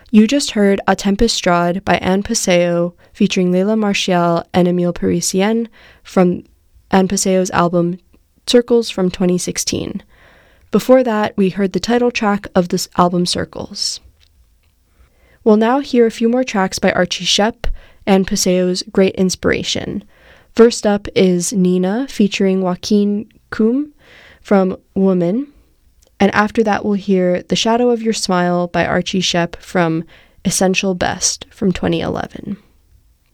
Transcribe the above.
You just heard A Tempestrade by Anne Paseo featuring Leila Martial and Emile Parisien from Anne Paseo's album Circles from 2016. Before that, we heard the title track of this album Circles. We'll now hear a few more tracks by Archie Shepp, Anne Paseo's Great Inspiration. First up is Nina featuring Joaquin Coom from Woman. And after that, we'll hear The Shadow of Your Smile by Archie Shepp from Essential Best from 2011.